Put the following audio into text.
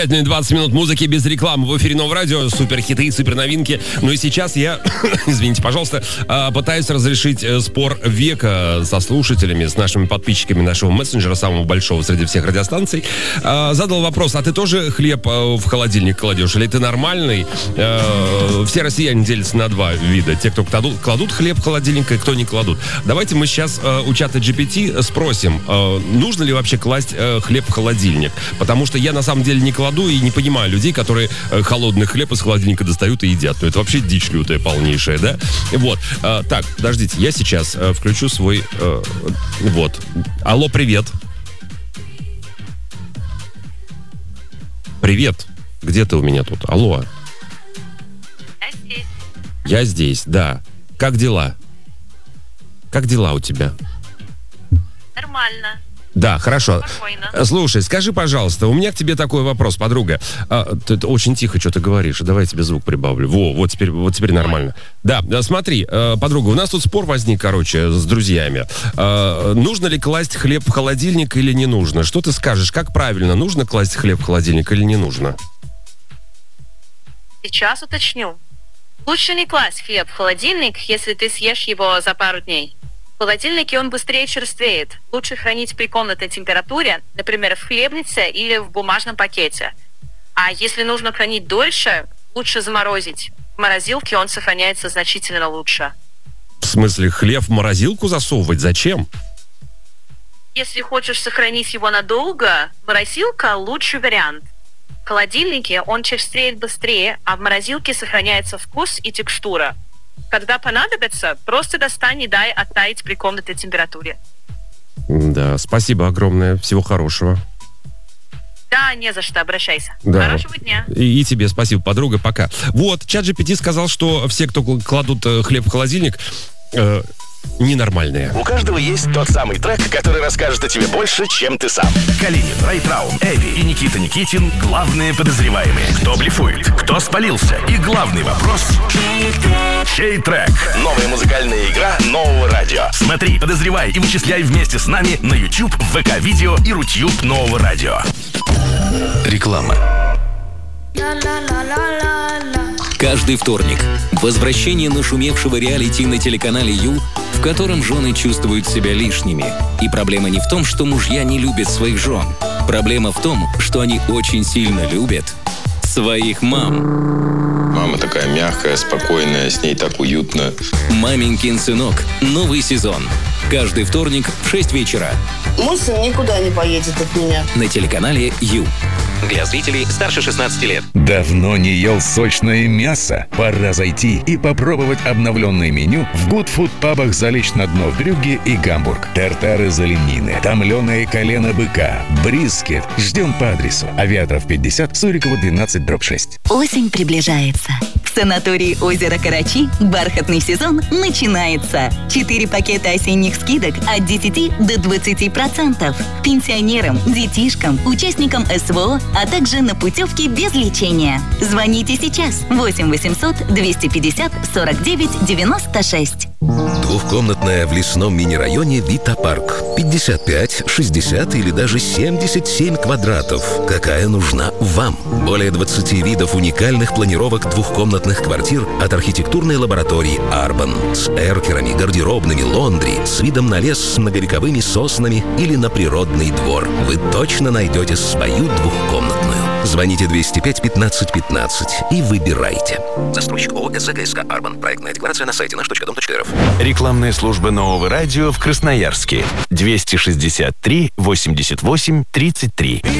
20 минут музыки без рекламы в эфире Нового радио, супер хиты, супер новинки. Ну и сейчас я, извините, пожалуйста, пытаюсь разрешить спор века со слушателями, с нашими подписчиками нашего мессенджера, самого большого среди всех радиостанций. Задал вопрос: а ты тоже хлеб в холодильник кладешь, или ты нормальный? Все россияне делятся на два вида: те, кто кладут хлеб в холодильник, и кто не кладут. Давайте мы сейчас у чата GPT спросим, нужно ли вообще класть хлеб в холодильник, потому что я на самом деле не кладу и не понимаю людей, которые холодный хлеб из холодильника достают и едят. Ну, это вообще дичь лютая, полнейшая, да? Вот. Так, подождите, я сейчас включу свой... вот. Алло, привет. Привет. Где ты у меня тут? Алло. Я здесь. Я здесь, да. Как дела? Как дела у тебя? Нормально. Да, хорошо. Спокойно. Слушай, скажи, пожалуйста, у меня к тебе такой вопрос, подруга. Ты очень тихо что-то говоришь. Давай я тебе звук прибавлю. Вот теперь нормально. Да, смотри, подруга, у нас тут спор возник, короче, с друзьями. Нужно ли класть хлеб в холодильник или не нужно? Что ты скажешь? Как правильно? Нужно класть хлеб в холодильник или не нужно? Сейчас уточню. Лучше не класть хлеб в холодильник, если ты съешь его за пару дней. В холодильнике он быстрее черствеет. Лучше хранить при комнатной температуре, например, в хлебнице или в бумажном пакете. А если нужно хранить дольше, лучше заморозить. В морозилке он сохраняется значительно лучше. В смысле, хлеб в морозилку засовывать? Зачем? Если хочешь сохранить его надолго, морозилка – лучший вариант. В холодильнике он черствеет быстрее, а в морозилке сохраняется вкус и текстура. Когда понадобится, просто достань и дай оттаять при комнатной температуре. Да, спасибо огромное. Всего хорошего. Да, не за что, обращайся. Да. Хорошего дня. И тебе спасибо, подруга, пока. Вот, чат GPT сказал, что все, кто кладут хлеб в холодильник, ненормальные. У каждого есть тот самый трек, который расскажет о тебе больше, чем ты сам. Калинин, Райтраун, Эви и Никита Никитин – главные подозреваемые. Кто блефует, кто спалился и главный вопрос – чей трек? Новая музыкальная игра Нового радио. Смотри, подозревай и вычисляй вместе с нами на YouTube, ВК-видео и Рутюб Нового радио. Реклама. Каждый вторник возвращение нашумевшего реалити на телеканале Ю, в котором жены чувствуют себя лишними. И проблема не в том, что мужья не любят своих жен. Проблема в том, что они очень сильно любят своих мам. Мама такая мягкая, спокойная, с ней так уютно. «Маменькин сынок» — новый сезон. Каждый вторник в 6 вечера. Мой сын никуда не поедет от меня. На телеканале Ю. Для зрителей старше 16 лет. Давно не ел сочное мясо? Пора зайти и попробовать обновленное меню в Good Food пабах «Залечь на дно» в Брюгге и Гамбург. Тартары из оленины, томленое колено быка, брискет. Ждем по адресу Авиаторов 50, Сурикова 12/6. Осень приближается. В санатории озера Карачи бархатный сезон начинается. 4 пакета осенних скидок от 10 до 20%. Пенсионерам, детишкам, участникам СВО, а также на путевки без лечения. Звоните сейчас. 8 800 250 49 96. Двухкомнатная в лесном мини-районе Вита-парк. 55, 60 или даже 77 квадратов. Какая нужна вам? Более 20 видов уникальных планировок двухкомнатных квартир от архитектурной лаборатории Арбан. С эркерами, гардеробными, лондри, с видом на лес с многовековыми соснами или на природный двор. Вы точно найдете свою двухкомнатную. Звоните 205 15 15 и выбирайте. Застройщик ООО СГКСК «Арбан». Проектная декларация на сайте наш.дом.рф. Рекламная служба Нового радио в Красноярске. 263 88 33.